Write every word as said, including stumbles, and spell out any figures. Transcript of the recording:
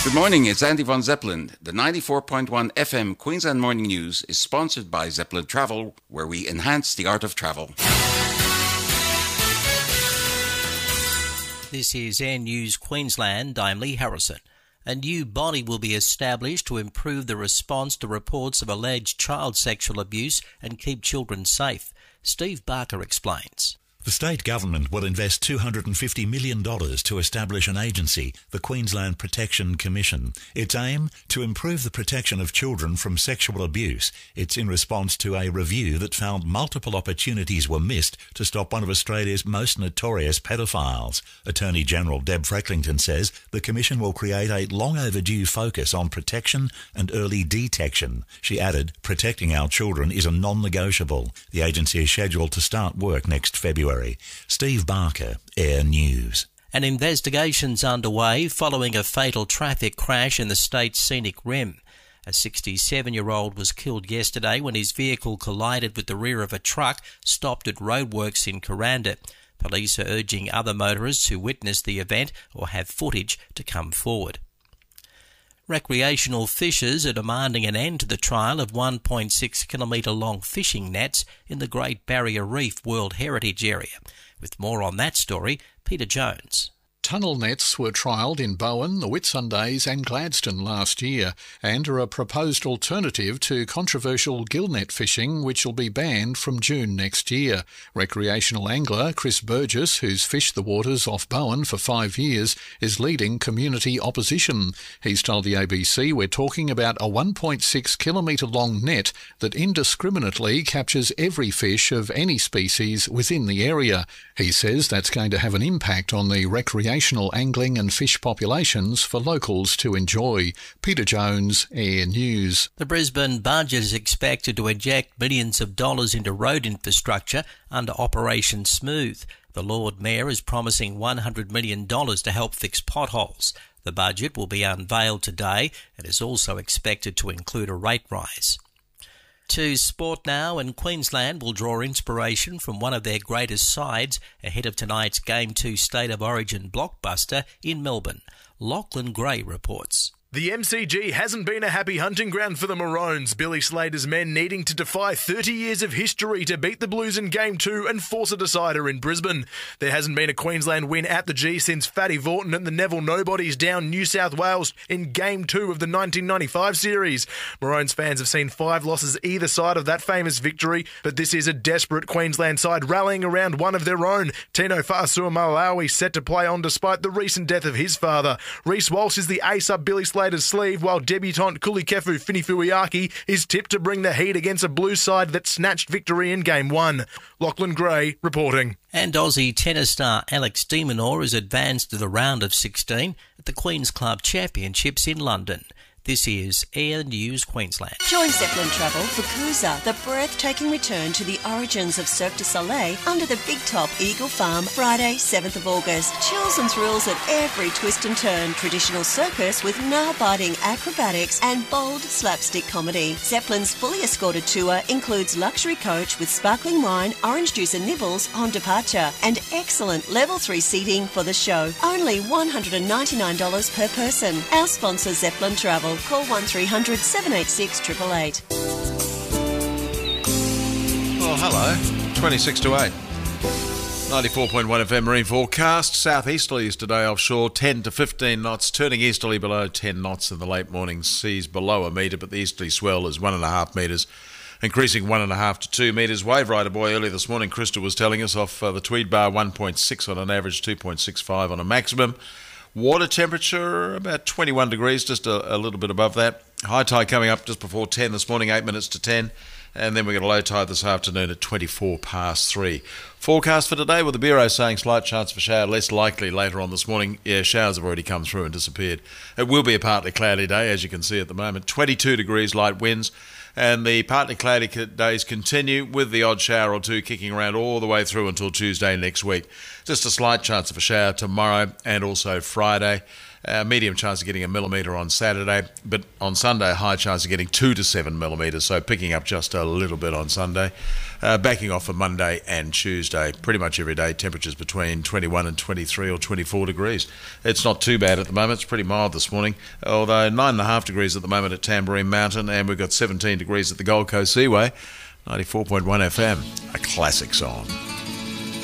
Good morning, it's Andy von Zeppelin. The ninety-four point one F M Queensland Morning News is sponsored by Zeppelin Travel, where we enhance the art of travel. This is Air News Queensland. I'm Lee Harrison. A new body will be established to improve the response to reports of alleged child sexual abuse and keep children safe. Steve Barker explains. The state government will invest two hundred fifty million dollars to establish an agency, the Queensland Protection Commission. Its aim? To improve the protection of children from sexual abuse. It's in response to a review that found multiple opportunities were missed to stop one of Australia's most notorious pedophiles. Attorney General Deb Frecklington says the Commission will create a long overdue focus on protection and early detection. She added, protecting our children is a non-negotiable. The agency is scheduled to start work next February. Steve Barker, Air News. An investigation's underway following a fatal traffic crash in the state's scenic rim. A sixty-seven-year-old was killed yesterday when his vehicle collided with the rear of a truck stopped at roadworks in Kuranda. Police are urging other motorists who witnessed the event or have footage to come forward. Recreational fishers are demanding an end to the trial of one point six kilometre long fishing nets in the Great Barrier Reef World Heritage Area. With more on that story, Peter Jones. Tunnel nets were trialled in Bowen, the Whitsundays and Gladstone last year and are a proposed alternative to controversial gillnet fishing, which will be banned from June next year. Recreational angler Chris Burgess, who's fished the waters off Bowen for five years, is leading community opposition. He's told the A B C we're talking about a one point six kilometre long net that indiscriminately captures every fish of any species within the area. He says that's going to have an impact on the recreational angling and fish populations for locals to enjoy. Peter Jones, Air News. The Brisbane budget is expected to inject millions of dollars into road infrastructure under Operation Smooth. The Lord Mayor is promising one hundred million dollars to help fix potholes. The budget will be unveiled today and is also expected to include a rate rise. To sport now, and Queensland will draw inspiration from one of their greatest sides ahead of tonight's Game two State of Origin blockbuster in Melbourne. Lachlan Gray reports. The M C G hasn't been a happy hunting ground for the Maroons, Billy Slater's men needing to defy thirty years of history to beat the Blues in Game two and force a decider in Brisbane. There hasn't been a Queensland win at the G since Fatty Vaughton and the Neville Nobodies down New South Wales in Game two of the nineteen ninety-five series. Maroons fans have seen five losses either side of that famous victory, but this is a desperate Queensland side rallying around one of their own. Tino Fa'asuamaleaui set to play on despite the recent death of his father. Reece Walsh is the ace up Billy Slater's sleeve, while debutant Kulikefu Finifuiaki is tipped to bring the heat against a Blues side that snatched victory in Game one. Lachlan Gray reporting. And Aussie tennis star Alex de Minaur is advanced to the round of sixteen at the Queen's Club Championships in London. This is Air News Queensland. Join Zeppelin Travel for Cruiser, the breathtaking return to the origins of Cirque du Soleil under the Big Top Eagle Farm, Friday, seventh of August. Chills and thrills at every twist and turn. Traditional circus with nail-biting acrobatics and bold slapstick comedy. Zeppelin's fully escorted tour includes luxury coach with sparkling wine, orange juice and nibbles on departure, and excellent level three seating for the show. Only one hundred ninety-nine dollars per person. Our sponsor, Zeppelin Travel. Call one three hundred seven eight six eight eight eight. Well, hello. twenty-six to eight. ninety-four point one F M marine forecast. Southeasterlies today offshore, ten to fifteen knots, turning easterly below ten knots in the late morning. Seas below a metre, but the easterly swell is one and a half metres, increasing one and a half to two metres. Wave rider boy earlier this morning, Krista was telling us off uh, the Tweed Bar, one point six on an average, two point six five on a maximum. Water temperature about twenty-one degrees, just a, a little bit above that. High tide coming up just before ten this morning, eight minutes to ten. And then we get a low tide this afternoon at twenty-four past three. Forecast for today with the Bureau saying slight chance for shower, less likely later on this morning. Yeah, showers have already come through and disappeared. It will be a partly cloudy day, as you can see at the moment. twenty-two degrees, light winds. And the partly cloudy days continue with the odd shower or two kicking around all the way through until Tuesday next week. Just a slight chance of a shower tomorrow and also Friday. Uh, medium chance of getting a millimetre on Saturday, but on Sunday, high chance of getting two to seven millimetres, so picking up just a little bit on Sunday. Uh, backing off for Monday and Tuesday. Pretty much every day, temperatures between twenty-one and twenty-three or twenty-four degrees. It's not too bad at the moment. It's pretty mild this morning, although nine and a half degrees at the moment at Tamborine Mountain, and we've got seventeen degrees at the Gold Coast Seaway. ninety-four point one F M, a classic song.